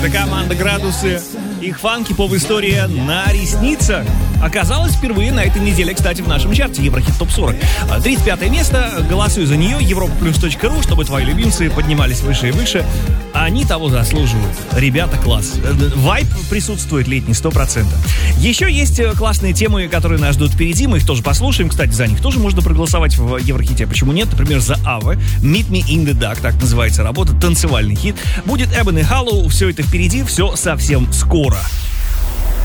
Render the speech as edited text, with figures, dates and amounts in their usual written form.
Это команда «Градусы». Их фанки-поп-история на ресницах оказалась впервые на этой неделе, кстати, в нашем чарте Еврохит ТОП 40. 35 место. Голосуй за нее. Европаплюс.ру, чтобы твои любимцы поднимались выше и выше. Они того заслуживают. Ребята, класс. Вайб присутствует летний, 100%. Еще есть классные темы, которые нас ждут впереди. Мы их тоже послушаем. Кстати, за них тоже можно проголосовать в Еврохите. Почему нет? Например, за Ava. Meet Me in the Dark. Так называется работа. Танцевальный хит. Будет Ebony Hallow. Все это впереди. Все совсем скоро.